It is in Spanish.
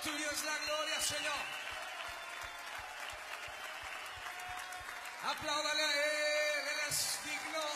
tuyo es la gloria, Señor. Apláudale a Él, Él es digno.